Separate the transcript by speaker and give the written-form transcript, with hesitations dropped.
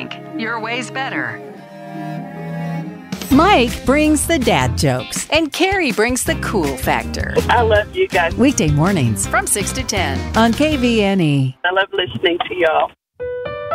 Speaker 1: Bank. Your way's better.
Speaker 2: Mike brings the dad jokes.
Speaker 1: And Carrie brings the cool factor.
Speaker 3: I love you guys.
Speaker 2: Weekday mornings
Speaker 1: From 6 to 10.
Speaker 2: on KVNE.
Speaker 3: I love listening to y'all.